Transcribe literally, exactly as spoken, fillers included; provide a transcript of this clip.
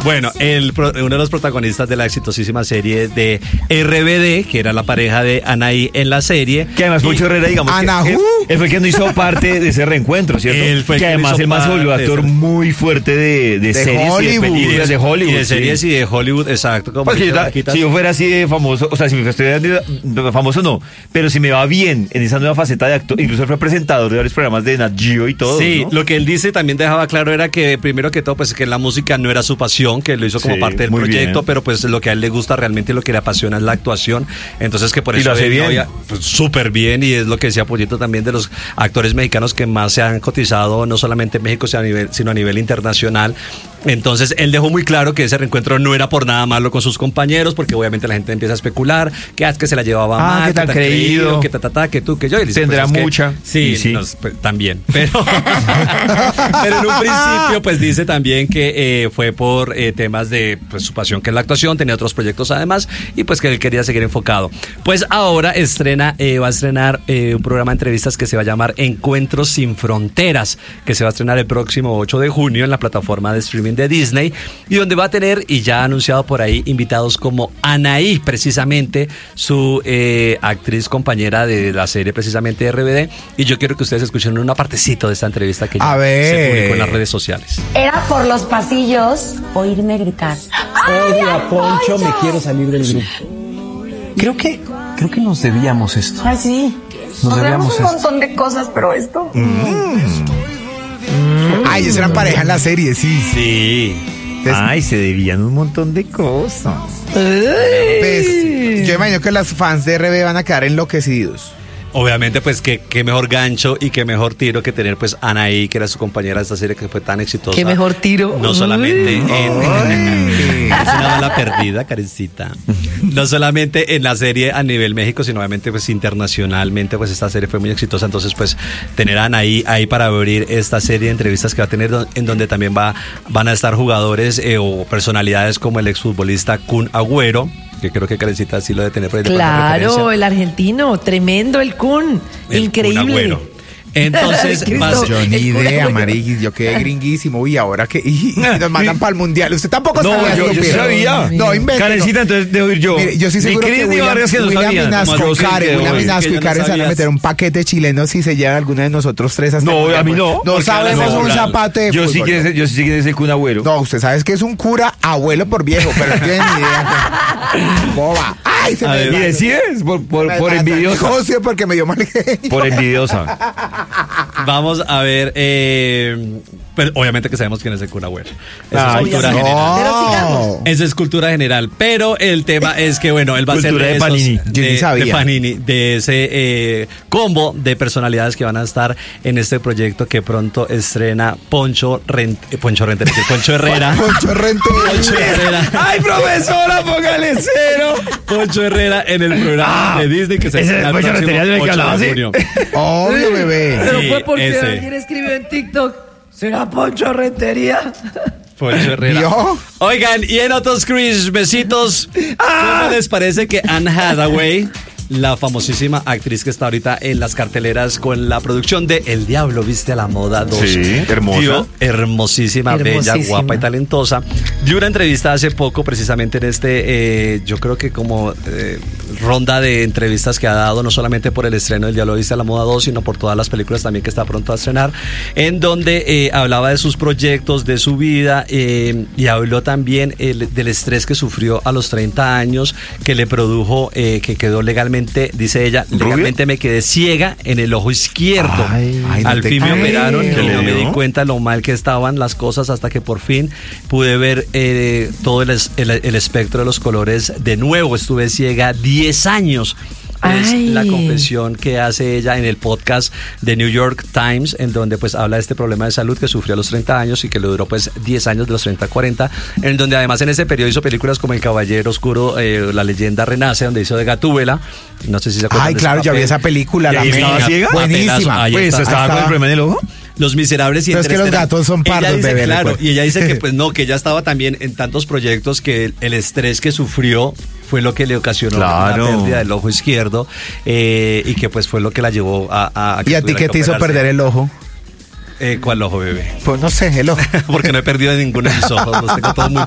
Bueno, el, uno de los protagonistas de la exitosísima serie de R B D, que era la pareja de Anaí en la serie. Que además Poncho Herrera, digamos, que él, él fue el que no hizo parte de ese reencuentro, ¿cierto? Él fue que además el más se volvió actor muy fuerte de, de, de series Hollywood, y de películas de Hollywood. Y de series sí. y de Hollywood, exacto. Como pues que yo, si yo fuera así de famoso, o sea, si me estuviera famoso no, pero si me va bien en esa nueva faceta de actor, incluso él fue presentador de varios programas de Nat Geo y todo. Sí, ¿no? Lo que él dice también dejaba claro era que primero que todo, pues que la música no era su pasión, que lo hizo como sí, parte del proyecto, bien. Pero pues lo que a él le gusta realmente y lo que le apasiona es la actuación. Entonces que por ¿Y eso lo hace bien? Pues, súper bien, y es lo que decía Pollito también, de los actores mexicanos que más se han cotizado, no solamente en México, sino a nivel, sino a nivel internacional. Entonces él dejó muy claro que ese reencuentro no era por nada malo con sus compañeros, porque obviamente la gente empieza a especular que, ah, que se la llevaba ah, mal, que tan creído, creído, que ta, ta, ta, que tú, que yo. Y dice, tendrá pues, mucha. Que, sí, sí. Nos, pues, también. Pero, pero en un principio, pues dice también que eh, fue por eh, temas de pues, su pasión, que es la actuación, tenía otros proyectos además, y pues que él quería seguir enfocado. Pues ahora estrena, eh, va a estrenar eh, un programa de entrevistas que se va a llamar Encuentros sin Fronteras, que se va a estrenar el próximo ocho de junio en la plataforma de streaming de Disney, y donde va a tener, y ya ha anunciado por ahí, invitados como Anaí, precisamente su eh, actriz compañera de la serie precisamente de R B D, y yo quiero que ustedes escuchen una partecita de esta entrevista que ya se publicó en las redes sociales. Era por los pasillos oírme gritar: odio a Poncho, me quiero salir del grupo. Creo que, creo que nos debíamos esto. Ay, sí. Nos, nos debíamos un esto. montón de cosas, pero esto... Mm. Mm. Ay, ellos eran pareja en la serie, sí. Sí. Entonces, ay, se debían un montón de cosas. Pues, yo imagino que los fans de R B D van a quedar enloquecidos. Obviamente, pues, qué, qué mejor gancho y qué mejor tiro que tener, pues, Anaí, que era su compañera de esta serie que fue tan exitosa. Qué mejor tiro. No solamente en... en es una bala perdida, Karencita. No solamente en la serie a nivel México, sino obviamente, pues, internacionalmente, pues, esta serie fue muy exitosa. Entonces, pues, tener a Anaí ahí para abrir esta serie de entrevistas que va a tener, en donde también va, van a estar jugadores eh, o personalidades como el exfutbolista Kun Agüero, que creo que Karencita sí lo debe tener por ahí. Claro, el argentino, tremendo el Kun, el increíble. Kun Agüero. Entonces, más, yo ni idea, Mariguis, yo quedé gringuísimo. Y ahora que y, y nos mandan para el mundial. Usted tampoco no, sabía. Yo, yo sabía. No, invente. Karencita, entonces debo ir yo. Mire, yo sí seguro que William, Vargas que no William Minasco, Karen, William Minasco y Karen se van a meter un paquete chileno si se llevan alguna de nosotros tres hasta no, a mí no. No sabemos un zapato de yo sí quiero yo sí quiero ser Kun Agüero. No, usted sabe que es un cura abuelo por viejo, pero no tiene ni idea. Boba. Ay, se me y decides por, por, por envidiosa. No, sí, porque me dio mal genio. Por envidiosa. Vamos a ver, eh, pero obviamente que sabemos quién es el Kun Agüero. Esa Ay, es cultura no. general. Pero sigamos. Esa es cultura general. Pero el tema es que, bueno, él va a ser cultura de, de Panini. Esos, de, de Panini, de ese eh, combo de personalidades que van a estar en este proyecto que pronto estrena Poncho Rent, eh, Poncho Rentería, Poncho Herrera. Poncho Rentería. Poncho Herrera. Ay, profesora, póngale cero. Poncho Herrera en el programa ah, de Disney que se estrena el próximo ocho de junio. Obvio, bebé. Pero fue porque ese. alguien escribió en TikTok: ¿será Poncho Rentería? Poncho Herrera. ¿Yo? Oigan, y en otros Chris, besitos. ¿Cómo ah. les parece que Anne Hathaway, la famosísima actriz que está ahorita en las carteleras con la producción de El Diablo Viste a la Moda dos, sí, hermosa, dio, hermosísima, hermosísima, bella, guapa y talentosa, dio una entrevista hace poco precisamente en este, eh, yo creo que como eh, ronda de entrevistas que ha dado, no solamente por el estreno del Diablo Viste a la Moda dos, sino por todas las películas también que está pronto a estrenar, en donde eh, hablaba de sus proyectos, de su vida, eh, y habló también el, del estrés que sufrió a los treinta años, que le produjo, eh, que quedó legalmente, dice ella, legalmente ¿Rubio? Me quedé ciega en el ojo izquierdo. Ay, ay, Al no fin me operaron y no me di cuenta lo mal que estaban las cosas hasta que por fin pude ver eh, todo el, el, el espectro de los colores de nuevo. Estuve ciega diez años. Es Ay. La confesión que hace ella en el podcast de New York Times, en donde pues habla de este problema de salud que sufrió a los treinta años y que le duró pues diez años, de los treinta a cuarenta, en donde además en ese periodo hizo películas como El Caballero Oscuro, eh, La Leyenda Renace, donde hizo de Gatúbela. No sé si se acuerdan. Ay, de claro, ya vi esa película. La ¿Estaba ciega? Buenísima. Pues está, estaba con el problema en el ojo. Los Miserables y Pero es que los gatos son pardos, dice, bebé. Claro, y ella dice que pues no, que ella estaba también en tantos proyectos que el, el estrés que sufrió fue lo que le ocasionó claro. la pérdida del ojo izquierdo, eh, y que pues fue lo que la llevó a... a, a ¿Y a ti qué te hizo perder el ojo? Eh, ¿Cuál ojo, bebé? Pues no sé, el ojo. Porque no he perdido ninguno de mis ojos, los tengo todos muy